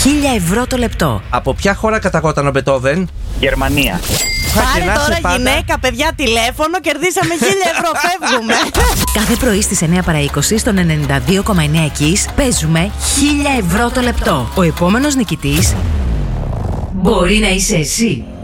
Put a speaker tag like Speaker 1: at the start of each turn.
Speaker 1: ευρώ το λεπτό.
Speaker 2: Από ποια χώρα καταγόταν ο Μπετόβεν?
Speaker 3: Γερμανία.
Speaker 1: Πάρε τώρα γυναίκα, παιδιά, τηλέφωνο, κερδίσαμε 1000 ευρώ, φεύγουμε. Κάθε πρωί στις 9 παρά 20 στον 92,9 Kiss παίζουμε 1000 ευρώ το λεπτό. Ο επόμενος νικητής μπορεί να είσαι εσύ.